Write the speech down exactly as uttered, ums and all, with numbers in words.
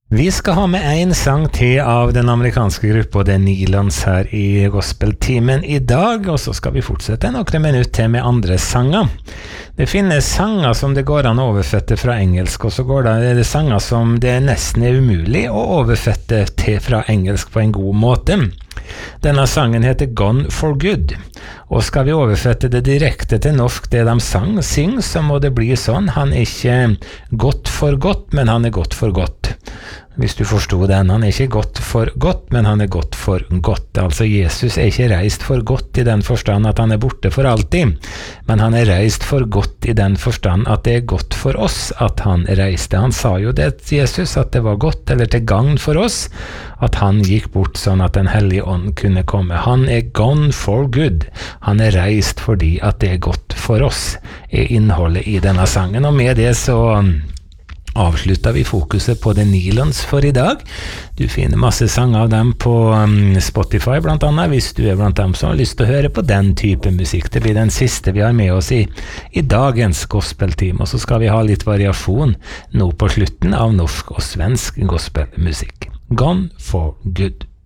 Vi skal ha med en sang til av den amerikanske gruppa The Nilans her i Gospeltimen i dag, og så skal vi fortsette noen minutter til med andre sanger. Det finnes sanger som det går an å overfette fra engelsk, og så går det, det er sanger som det nesten er umulig å overfette til fra engelsk på en god måte. Denne sangen heter Gone for Good, og skal vi overfette det direkte til norsk det de sang, syng, så må det bli sånn. Han er ikke godt for godt, men han er godt for godt. Hvis du forstod den, han er ikke godt for godt, men han er godt for godt. Altså, Jesus er ikke reist for godt i den forstand at han er borte for alltid, men han er reist for godt i den forstand at det er godt for oss at han reiste. Han sa jo det, Jesus, at det var godt, eller til gagn for oss, at han gikk bort sånn at den hellige ånd kunne komme. Han er gone for good. Han er reist fordi at det er godt for oss, er innholdet i denne sangen. Og med det så avslutter vi fokuset på The Nilans for i dag. Du finner masse sanger av dem på um, Spotify blant annet, hvis du er blant dem som har lyst til å høre på den type musikk. Det blir den siste vi har med oss i, i dagens gospeltime, og så skal vi ha litt variasjon nå på slutten av norsk og svensk gospelmusikk. Gone for Good.